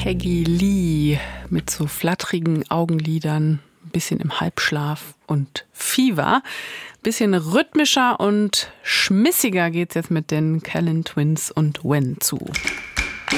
Peggy Lee mit so flatterigen Augenlidern, ein bisschen im Halbschlaf und Fever. Bisschen rhythmischer und schmissiger geht's jetzt mit den Callen Twins und When zu.